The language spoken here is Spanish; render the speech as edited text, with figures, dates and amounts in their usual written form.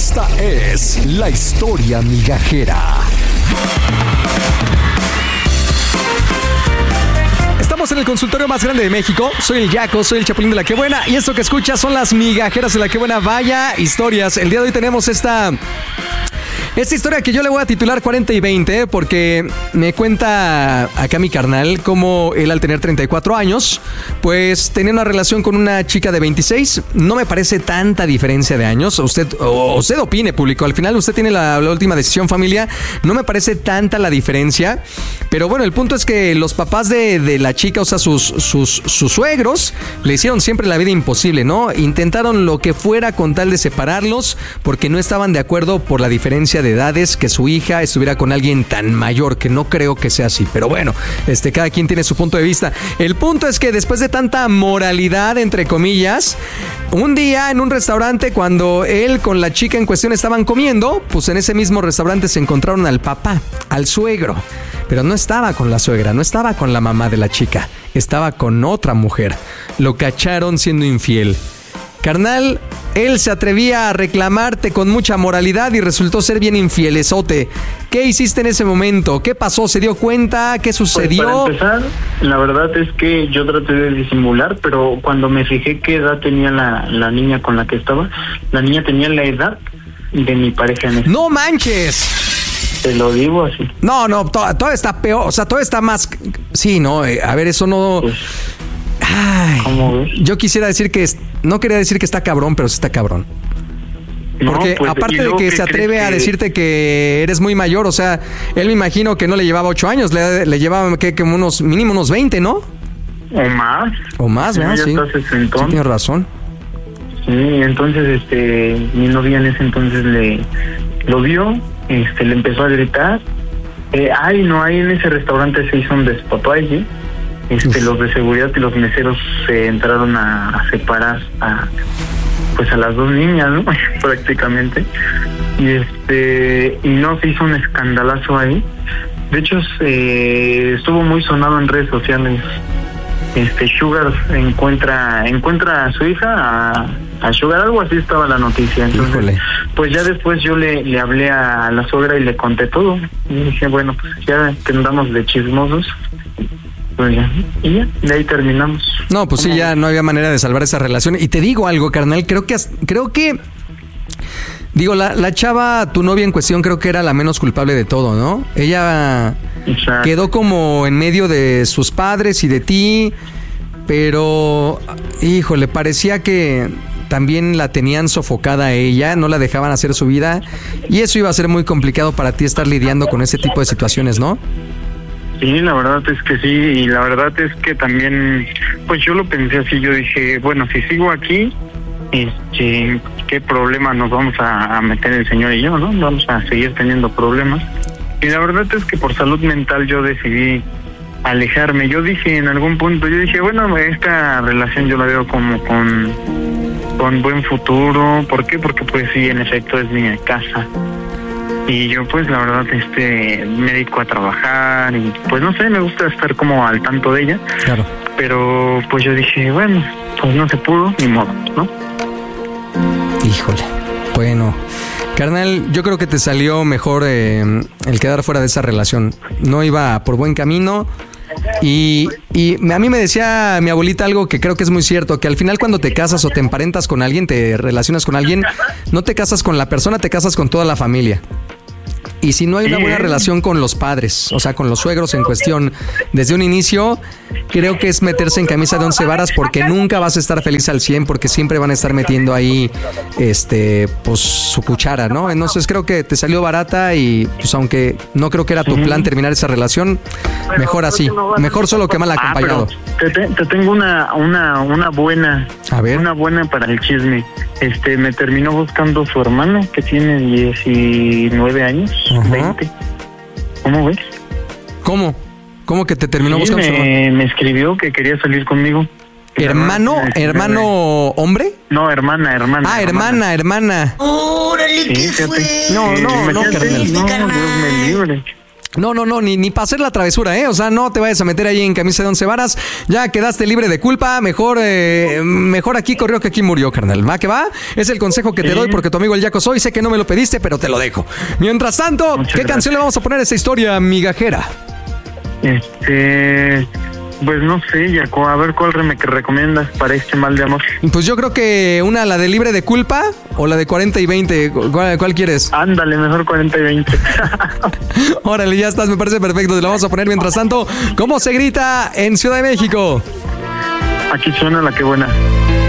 Esta es la historia migajera. Estamos en el consultorio más grande de México. Soy el Yaco, soy el Chapulín de la Qué Buena. Y esto que escuchas son las migajeras de la Qué Buena. Vaya historias. El día de hoy tenemos esta historia que yo le voy a titular 40 y 20 porque me cuenta acá mi carnal cómo él al tener 34 años pues tenía una relación con una chica de 26. No me parece tanta diferencia de años. Usted opine, público. Al final usted tiene la última decisión, familia. No me parece tanta la diferencia. Pero bueno, el punto es que los papás de la chica, o sea, sus suegros, le hicieron siempre la vida imposible, ¿no? Intentaron lo que fuera con tal de separarlos porque no estaban de acuerdo por la diferencia de edades, que su hija estuviera con alguien tan mayor, que no creo que sea así, pero bueno, cada quien tiene su punto de vista. El punto es que después de tanta moralidad, entre comillas, un día en un restaurante, cuando él con la chica en cuestión estaban comiendo, pues en ese mismo restaurante se encontraron al papá, al suegro, pero no estaba con la suegra, no estaba con la mamá de la chica, estaba con otra mujer. Lo cacharon siendo infiel. Carnal, él se atrevía a reclamarte con mucha moralidad y resultó ser bien infielesote. ¿Qué hiciste en ese momento? ¿Qué pasó? ¿Se dio cuenta? ¿Qué sucedió? Pues para empezar, la verdad es que yo traté de disimular, pero cuando me fijé qué edad tenía la niña con la que estaba, la niña tenía la edad de mi pareja en ese. ¡No manches! Te lo digo así. No, todo está peor, o sea, todo está más... Sí, no, a ver, eso no... Pues, ay, ¿cómo ves? yo quisiera decir que... No quería decir que está cabrón, pero sí está cabrón. Porque no, pues, aparte de que se atreve a decirte que eres muy mayor, o sea, él me imagino que no le llevaba 8 años, le llevaba como mínimo unos 20, ¿no? O más. O más, ¿verdad? Sí, sí, tienes razón. Sí, entonces mi novia en ese entonces lo vio, le empezó a gritar. Ahí en ese restaurante se hizo un despapalle. Los de seguridad y los meseros se entraron a separar a las dos niñas, ¿no? Prácticamente. Y no, se hizo un escandalazo ahí. De hecho, estuvo muy sonado en redes sociales. Sugar encuentra a su hija, a Sugar, algo así estaba la noticia. Entonces, híjole. Pues ya después yo le hablé a la suegra y le conté todo. Y dije, bueno, pues ya que andamos de chismosos. Pues ya, y ya, de ahí terminamos. No, pues sí, ya no había manera de salvar esa relación. Y te digo algo, carnal, creo que digo, la chava, tu novia en cuestión, creo que era la menos culpable de todo, ¿no? Ella Exacto. Quedó como en medio de sus padres y de ti, pero, híjole, parecía que también la tenían sofocada a ella, no la dejaban hacer su vida, y eso iba a ser muy complicado para ti estar lidiando con ese tipo de situaciones, ¿no? Sí, la verdad es que sí, y la verdad es que también, pues yo lo pensé así, yo dije, bueno, si sigo aquí, ¿qué problema nos vamos a meter el señor y yo, no? Vamos a seguir teniendo problemas. Y la verdad es que por salud mental yo decidí alejarme. Yo dije en algún punto, bueno, esta relación yo la veo como con buen futuro. ¿Por qué? Porque pues sí, en efecto es mi casa. Y yo pues la verdad me dedico a trabajar y pues no sé, me gusta estar como al tanto de ella. Claro. Pero pues yo dije, bueno, pues no se pudo, ni modo, ¿no? Híjole, bueno, carnal, yo creo que te salió mejor el quedar fuera de esa relación. No iba por buen camino. Y a mí me decía mi abuelita algo que creo que es muy cierto, que al final cuando te casas o te emparentas con alguien, te relacionas con alguien, no te casas con la persona, te casas con toda la familia. Y si no hay una buena relación con los padres, o sea, con los suegros en cuestión, desde un inicio, creo que es meterse en camisa de 11 varas porque nunca vas a estar feliz al 100 porque siempre van a estar metiendo ahí, pues, su cuchara, ¿no? Entonces creo que te salió barata y, pues, aunque no creo que era tu plan terminar esa relación, mejor así, mejor solo que mal acompañado. Te tengo una buena, a ver. Una buena para el chisme. Me terminó buscando su hermano que tiene 19 años. Ajá. 20. ¿Cómo ves? ¿Cómo? ¿Cómo que te terminó buscando su hermano? Me escribió que quería salir conmigo. ¿Hermano hombre? No, hermana. Ah, hermana. ¡Órale, qué fue! No, carnal. No, Dios me libre. No, ni para hacer la travesura, ¿eh? O sea, no te vayas a meter ahí en camisa de 11 varas. Ya quedaste libre de culpa. Mejor aquí corrió que aquí murió, carnal. ¿Va que va? Es el consejo que te doy porque tu amigo el Yaco soy. Sé que no me lo pediste, pero te lo dejo. Mientras tanto, ¿qué canción le vamos a poner a esta historia migajera? Pues no sé, Yaco, a ver cuál me recomiendas para este mal de amor. Pues yo creo que la de libre de culpa o la de 40 y 20. ¿Cuál quieres? Ándale, mejor 40 y 20. Órale, ya estás, me parece perfecto. Te lo vamos a poner mientras tanto. ¿Cómo se grita en Ciudad de México? Aquí suena La Qué Buena.